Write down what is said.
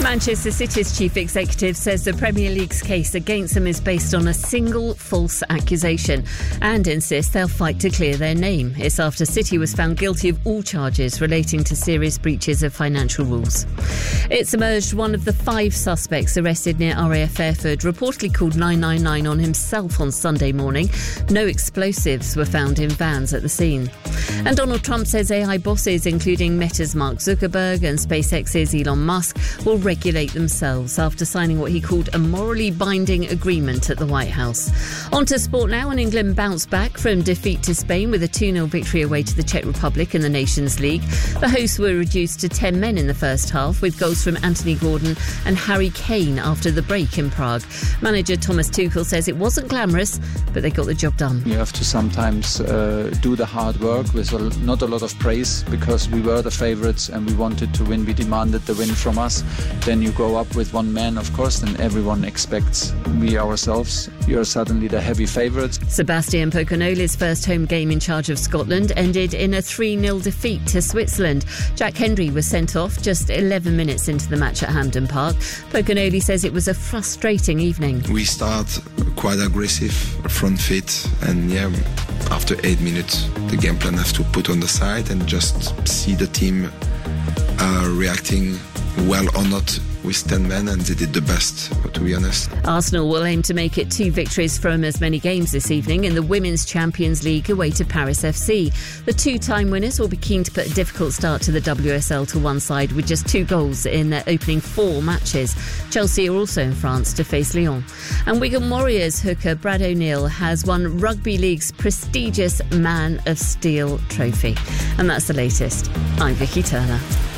Manchester City's chief executive says the Premier League's case against them is based on a single false accusation and insists they'll fight to clear their name. It's after City was found guilty of all charges relating to serious breaches of financial rules. It's emerged one of the 5 suspects arrested near RAF Fairford reportedly called 999 on himself on Sunday morning. No explosives were found in vans at the scene. And Donald Trump says AI bosses, including Meta's Mark Zuckerberg and SpaceX's Elon Musk, will regulate themselves after signing what he called a morally binding agreement at the White House. On to sport now, and England bounced back from defeat to Spain with a 2-0 victory away to the Czech Republic in the Nations League. The hosts were reduced to 10 men in the first half, with goals from Anthony Gordon and Harry Kane after the break in Prague. Manager Thomas Tuchel says it wasn't glamorous, but they got the job done. You have to sometimes do the hard work with not a lot of praise, because we were the favourites and we wanted to win. We demanded the win from us. Then you go up with one man, of course, then everyone expects we ourselves. You're suddenly the heavy favourites. Sebastian Poconoli's first home game in charge of Scotland ended in a 3-0 defeat to Switzerland. Jack Hendry was sent off just 11 minutes into the match at Hampden Park. Poconoli says it was a frustrating evening. We start quite aggressive, front foot, and after 8 minutes, the game plan have to put on the side and just see the team reacting well or not with 10 men, and they did the best, to be honest. Arsenal will aim to make it 2 victories from as many games this evening in the Women's Champions League away to Paris FC. The 2-time winners will be keen to put a difficult start to the WSL to one side with just 2 goals in their opening 4 matches. Chelsea are also in France to face Lyon. And Wigan Warriors hooker Brad O'Neill has won Rugby League's prestigious Man of Steel trophy. And that's the latest. I'm Vicky Turner.